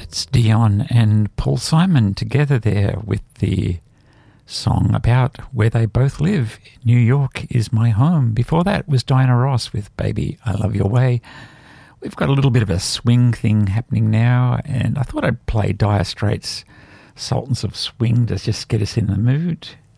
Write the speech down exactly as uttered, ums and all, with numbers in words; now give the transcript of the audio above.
That's Dion and Paul Simon together there with the song about where they both live. New York is my home. Before that was Diana Ross with Baby, I Love Your Way. We've got a little bit of a swing thing happening now, and I thought I'd play Dire Straits' Sultans of Swing to just get us in the mood.